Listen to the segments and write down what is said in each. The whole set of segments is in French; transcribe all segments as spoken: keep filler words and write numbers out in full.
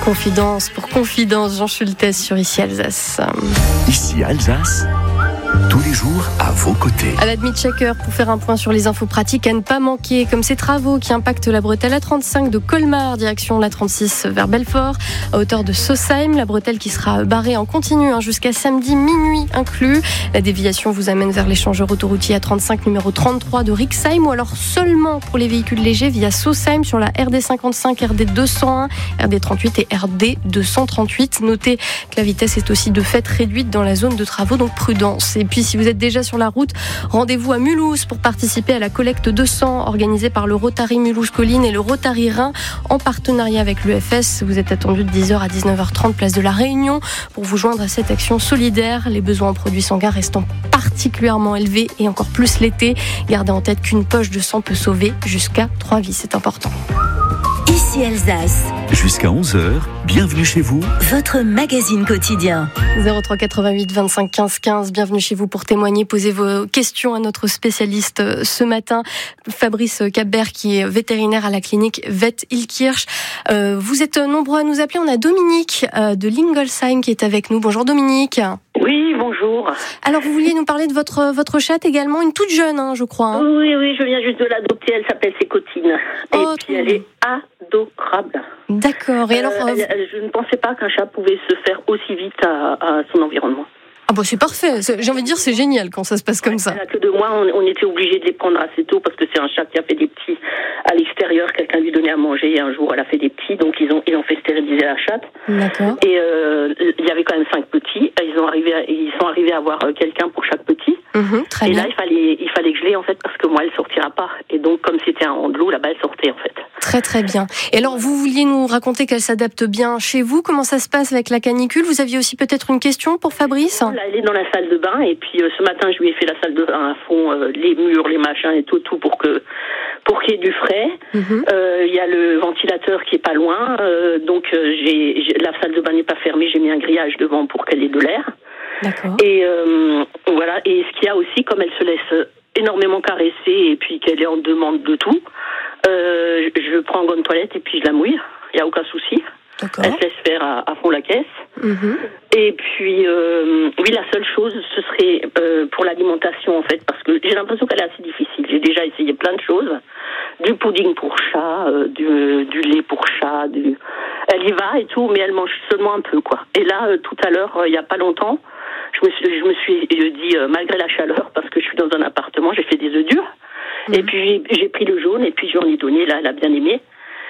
Confidence pour Confidence, Jean Schultes sur Ici Alsace. Ici Alsace, tous les jours à vos côtés. À l'Admit Checker pour faire un point sur les infos pratiques à ne pas manquer, comme ces travaux qui impactent la bretelle A trente-cinq de Colmar, direction l'A trente-six vers Belfort, à hauteur de Sausheim. La bretelle qui sera barrée en continu hein, jusqu'à samedi minuit inclus. La déviation vous amène vers l'échangeur autoroutier A trente-cinq numéro trente-trois de Rixheim, ou alors seulement pour les véhicules légers via Sausheim sur la R D cinquante-cinq, R D deux cent un, R D trente-huit et R D deux cent trente-huit. Notez que la vitesse est aussi de fait réduite dans la zone de travaux, donc prudence. Et puis si vous êtes déjà sur la route, rendez-vous à Mulhouse pour participer à la collecte de sang organisée par le Rotary Mulhouse-Collines et le Rotary Rhin en partenariat avec l'U F S. Vous êtes attendu de dix heures à dix-neuf heures trente, place de la Réunion, pour vous joindre à cette action solidaire. Les besoins en produits sanguins restant particulièrement élevés et encore plus l'été. Gardez en tête qu'une poche de sang peut sauver jusqu'à trois vies, c'est important. Ici Alsace. Jusqu'à onze heures, bienvenue chez vous. Votre magazine quotidien. zéro trois quatre-vingt-huit vingt-cinq quinze quinze, bienvenue chez vous pour témoigner, poser vos questions à notre spécialiste ce matin, Fabrice Capbert, qui est vétérinaire à la clinique Vet Illkirch. Euh, vous êtes nombreux à nous appeler, on a Dominique euh, de Lingolsheim qui est avec nous. Bonjour Dominique. Oui, bonjour. Alors vous vouliez nous parler de votre votre chatte également, une toute jeune hein, je crois. Hein. Oui, oui, je viens juste de l'adopter, elle s'appelle Sécotine. Oh, et puis elle est adorable. D'accord, et alors... Euh, elle, je ne pensais pas qu'un chat pouvait se faire aussi vite à, à son environnement. Ah bah c'est parfait, c'est, j'ai envie de dire c'est génial quand ça se passe comme ça. Elle a que deux mois, on, on était obligé de les prendre assez tôt parce que c'est un chat qui a fait des petits à l'extérieur, quelqu'un lui donnait à manger et un jour elle a fait des petits, donc ils ont, ils ont fait stériliser la chatte. D'accord. Et euh, il y avait quand même cinq petits, ils, ont arrivé à, ils sont arrivés à avoir quelqu'un pour chaque petit. Mmh, très et bien. là il fallait, il fallait que je l'aie en fait parce que moi elle sortira pas. Et donc comme c'était un de l'eau, là-bas elle sortait en fait. Très très bien. Et alors vous vouliez nous raconter qu'elle s'adapte bien chez vous, comment ça se passe avec la canicule? Vous aviez aussi peut-être une question pour Fabrice? Là, elle est dans la salle de bain et puis euh, ce matin je lui ai fait la salle de bain à fond, euh, les murs, les machins et tout, tout pour que pour qu'il y ait du frais. Il mm-hmm. euh, y a le ventilateur qui est pas loin, euh, donc euh, j'ai, j'ai la salle de bain n'est pas fermée, j'ai mis un grillage devant pour qu'elle ait de l'air. D'accord. Et euh, voilà. Et ce qu'il y a aussi, comme elle se laisse énormément caresser et puis qu'elle est en demande de tout, euh, je, je prends un gant de toilette et puis je la mouille. Il y a aucun souci. D'accord. Elle se laisse faire à, à fond la caisse. Mm-hmm. Et puis, euh, oui, la seule chose, ce serait euh, pour l'alimentation, en fait, parce que j'ai l'impression qu'elle est assez difficile. J'ai déjà essayé plein de choses. Du pudding pour chat, euh, du, du lait pour chat, du... Elle y va et tout, mais elle mange seulement un peu, quoi. Et là, euh, tout à l'heure, euh, il n'y a pas longtemps, je me suis, je me suis dit, euh, malgré la chaleur, parce que je suis dans un appartement, j'ai fait des œufs durs. Mm-hmm. Et puis, j'ai, j'ai pris le jaune, et puis je lui en ai donné, là, elle a bien aimé.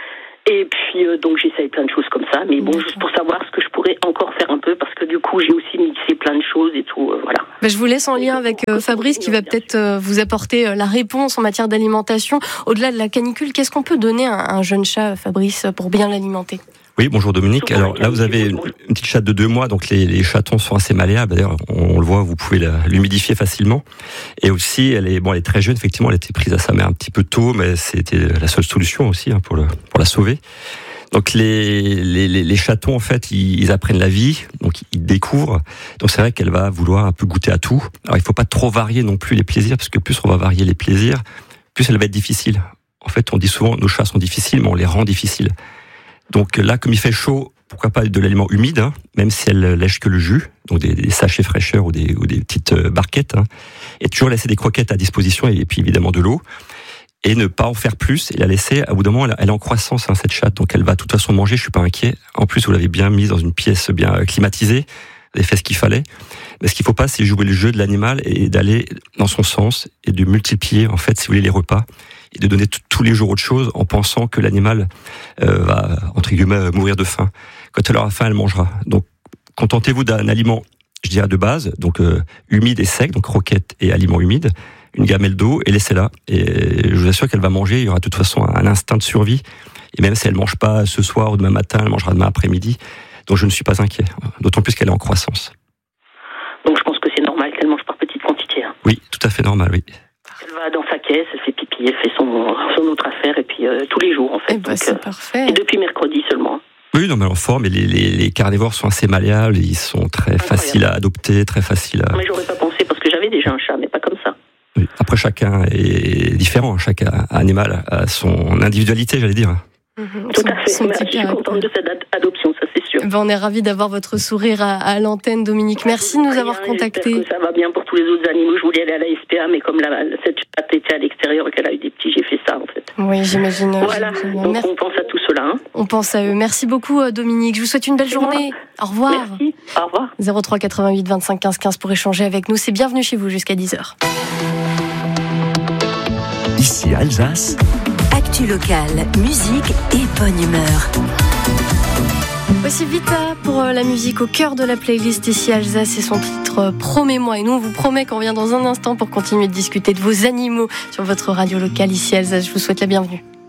Et puis euh, donc j'essaye plein de choses comme ça, mais bon, juste pour savoir ce que je pourrais encore faire un peu, parce que du coup j'ai aussi mixé plein de choses et tout, euh, voilà. Ben, je vous laisse en lien avec euh, Fabrice qui va peut-être euh, vous apporter euh, la réponse en matière d'alimentation. Au-delà de la canicule, qu'est-ce qu'on peut donner à un jeune chat, Fabrice, pour bien l'alimenter ? Oui, bonjour Dominique. Alors là, vous avez une, une petite chatte de deux mois, donc les, les chatons sont assez malléables. D'ailleurs, on, on le voit, vous pouvez la, l'humidifier facilement. Et aussi, elle est, bon, elle est très jeune. Effectivement, elle a été prise à sa mère un petit peu tôt, mais c'était la seule solution aussi hein, pour le, pour la sauver. Donc les, les, les chatons, en fait, ils, ils apprennent la vie, donc ils découvrent. Donc c'est vrai qu'elle va vouloir un peu goûter à tout. Alors il faut pas trop varier non plus les plaisirs, parce que plus on va varier les plaisirs, plus elle va être difficile. En fait, on dit souvent nos chats sont difficiles, mais on les rend difficiles. Donc là, comme il fait chaud, pourquoi pas de l'aliment humide, hein, même si elle lèche que le jus, donc des, des sachets fraîcheurs ou des, ou des petites barquettes, hein, et toujours laisser des croquettes à disposition et puis évidemment de l'eau, et ne pas en faire plus et la laisser. À bout d'un moment, elle, elle est en croissance hein, cette chatte, donc elle va de toute façon manger. Je suis pas inquiet. En plus, vous l'avez bien mise dans une pièce bien climatisée, vous avez fait ce qu'il fallait. Mais ce qu'il faut pas, c'est jouer le jeu de l'animal et d'aller dans son sens et de multiplier en fait, si vous voulez, les repas. Et de donner t- tous les jours autre chose en pensant que l'animal euh, va, entre guillemets, mourir de faim. Quand elle aura faim, elle mangera. Donc, contentez-vous d'un aliment, je dirais, de base, donc euh, humide et sec, donc roquette et aliment humide, une gamelle d'eau, et laissez-la. Et je vous assure qu'elle va manger, il y aura de toute façon un instinct de survie. Et même si elle ne mange pas ce soir ou demain matin, elle mangera demain après-midi. Donc, je ne suis pas inquiet. D'autant plus qu'elle est en croissance. Donc, je pense que c'est normal qu'elle mange par petites quantités. Hein. Oui, tout à fait normal, oui. Elle va dans sa caisse, elle fait pipi, elle fait son, son autre affaire, et puis euh, tous les jours, en fait. Eh ben, Donc, c'est euh, parfait. Et depuis mercredi seulement. Oui, non, mais en forme, et les, les, les carnivores sont assez malléables, ils sont très Incroyable. faciles à adopter, très faciles à... Mais j'aurais pas pensé, parce que j'avais déjà un chat, mais pas comme ça. Oui. Après, chacun est différent, chaque animal a son individualité, j'allais dire. Mmh, tout à fait. Son je suis contente de cette ad- adoption, ça c'est sûr. Ben, on est ravis d'avoir votre sourire à, à l'antenne, Dominique. Merci de nous avoir Rien, contactés. J'espère que ça va bien pour tous les autres animaux. Je voulais aller à la S P A, mais comme la, cette chatte était à l'extérieur et qu'elle a eu des petits, j'ai fait ça en fait. Oui, j'imagine. Voilà, j'imagine. Donc Merci. On pense à tout cela. Hein. On pense à eux. Merci beaucoup, Dominique. Je vous souhaite une belle c'est journée. Moi. Au revoir. Merci. Au revoir. zéro trois quatre-vingt-huit vingt-cinq quinze quinze pour échanger avec nous. C'est bienvenue chez vous jusqu'à dix heures. Ici Alsace. Actu locale, musique et bonne humeur. Voici Vita pour la musique au cœur de la playlist ici Alsace et son titre Promets-moi. Et nous on vous promet qu'on revient dans un instant pour continuer de discuter de vos animaux sur votre radio locale ici Alsace. Je vous souhaite la bienvenue.